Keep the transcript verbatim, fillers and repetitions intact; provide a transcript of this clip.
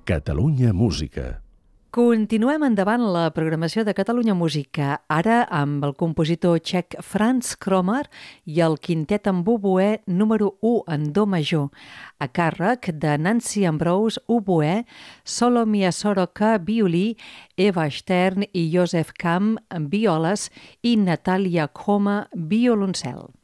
Catalunya Música. Continuem endavant la programació de Catalunya Música, ara amb el compositor txec Franz Kromer i el quintet en oboè número u en do major, a càrrec de Nancy Ambrose, oboè, Solomia Soroka, violí, Eva Stern i Josef Kamm, violes, i Natalia Koma, violoncel.